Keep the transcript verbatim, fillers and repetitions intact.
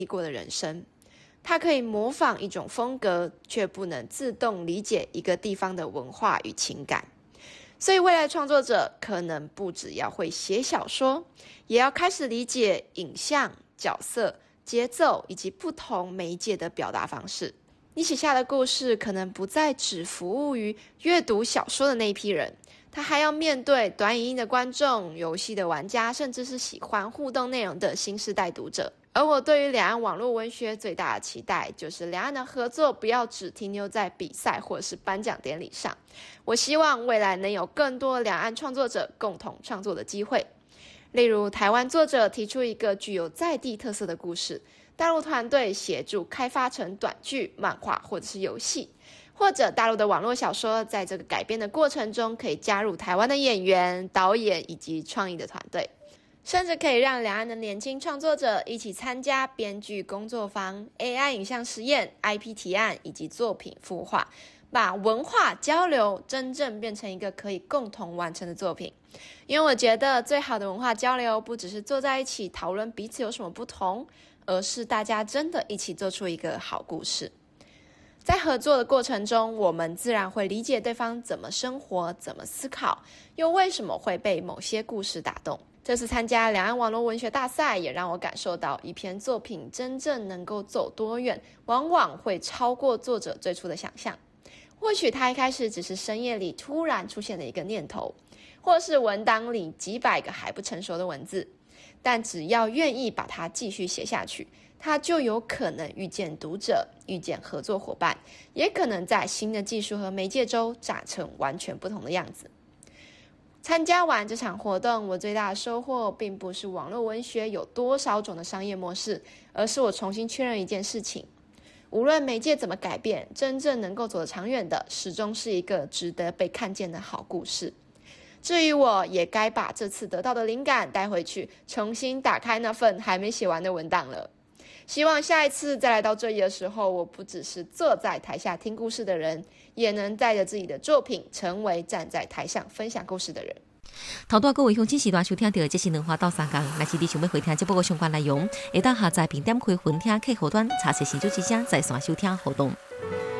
历过的人生。它可以模仿一种风格，却不能自动理解一个地方的文化与情感。所以未来创作者可能不只要会写小说，也要开始理解影像、角色、节奏以及不同媒介的表达方式。你写下的故事可能不再只服务于阅读小说的那一批人，他还要面对短影音的观众、游戏的玩家，甚至是喜欢互动内容的新世代读者。而我对于两岸网络文学最大的期待，就是两岸的合作不要只停留在比赛或是颁奖典礼上。我希望未来能有更多两岸创作者共同创作的机会。例如，台湾作者提出一个具有在地特色的故事，大陆团队协助开发成短剧、漫画或者是游戏，或者大陆的网络小说在这个改编的过程中可以加入台湾的演员、导演以及创意的团队。甚至可以让两岸的年轻创作者一起参加编剧工作坊、A I 影像实验、I P 提案以及作品孵化，把文化交流真正变成一个可以共同完成的作品。因为我觉得最好的文化交流不只是坐在一起讨论彼此有什么不同，而是大家真的一起做出一个好故事。在合作的过程中，我们自然会理解对方怎么生活、怎么思考，又为什么会被某些故事打动。这次参加两岸网络文学大赛，也让我感受到一篇作品真正能够走多远，往往会超过作者最初的想象。或许他一开始只是深夜里突然出现的一个念头，或是文档里几百个还不成熟的文字，但只要愿意把它继续写下去，他就有可能遇见读者，遇见合作伙伴，也可能在新的技术和媒介中长成完全不同的样子。参加完这场活动，我最大的收获并不是网络文学有多少种的商业模式，而是我重新确认一件事情：无论媒介怎么改变，真正能够走得长远的，始终是一个值得被看见的好故事。至于我，也该把这次得到的灵感带回去，重新打开那份还没写完的文档了。希望下一次再来到这里的时候，我不只是坐在台下听故事的人，也能带着自己的作品，成为站在台上分享故事的人。 头段各位乡亲时段收听到，这是两花到三共。若是你想要回听这报告相关内容，会当下载并点开分听客户端查询新竹之声在线收听活动。